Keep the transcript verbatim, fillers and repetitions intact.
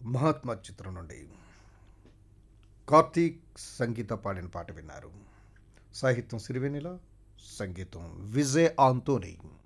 మహాత్మా చిత్రం నుండి కార్తీక్ సంగీత పాడిన పాట విన్నారు. సాహిత్యం సిరివెన్నెల, సంగీతం విజయ్ ఆంటోనీ.